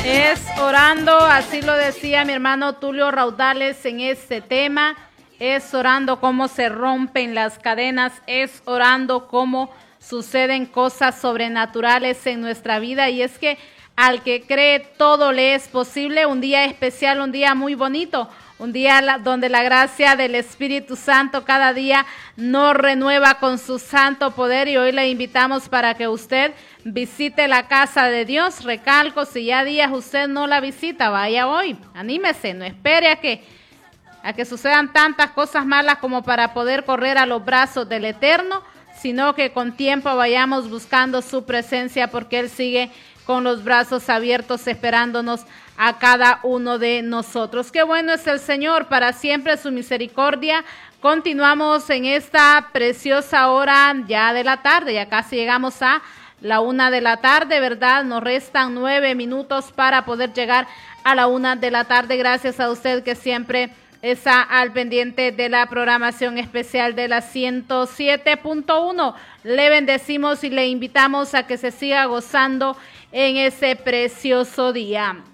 Es orando, así lo decía mi hermano Tulio Raudales en este tema, es orando cómo se rompen las cadenas, es orando cómo suceden cosas sobrenaturales en nuestra vida, y es que al que cree todo le es posible. Un día especial, un día muy bonito, un día donde la gracia del Espíritu Santo cada día nos renueva con su santo poder, y hoy le invitamos para que usted visite la casa de Dios. Recalco, si ya días usted no la visita, vaya hoy, anímese, no espere a que sucedan tantas cosas malas como para poder correr a los brazos del Eterno, sino que con tiempo vayamos buscando su presencia, porque Él sigue con los brazos abiertos esperándonos a cada uno de nosotros. Qué bueno es el Señor, para siempre su misericordia. Continuamos en esta preciosa hora ya de la tarde, ya casi llegamos a la 1 de la tarde, ¿verdad? Nos restan 9 minutos para poder llegar a la 1 de la tarde. Gracias a usted que siempre está al pendiente de la programación especial de la 107.1. Le bendecimos y le invitamos a que se siga gozando en ese precioso día.